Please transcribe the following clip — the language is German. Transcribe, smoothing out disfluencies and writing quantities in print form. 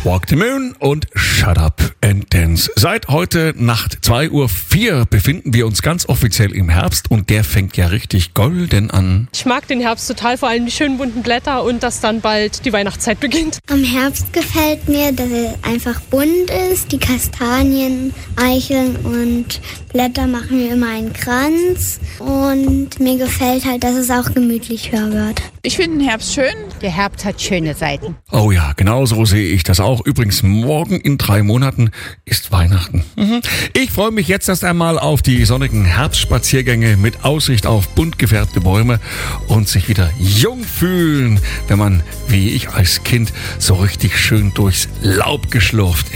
Walk the Moon und Shut Up and Dance. Seit heute Nacht 2:04 Uhr befinden wir uns ganz offiziell im Herbst und der fängt ja richtig golden an. Ich mag den Herbst total, vor allem die schönen bunten Blätter und dass dann bald die Weihnachtszeit beginnt. Am Herbst gefällt mir, dass er einfach bunt ist. Die Kastanien, Eicheln und Blätter machen mir immer einen Kranz. Und mir gefällt halt, dass es auch gemütlicher wird. Ich finde den Herbst schön. Der Herbst hat schöne Seiten. Oh ja, genau so sehe ich das auch. Übrigens, morgen in 3 Monaten ist Weihnachten. Ich freue mich jetzt erst einmal auf die sonnigen Herbstspaziergänge mit Aussicht auf bunt gefärbte Bäume und sich wieder jung fühlen, wenn man, wie ich als Kind, so richtig schön durchs Laub geschlurft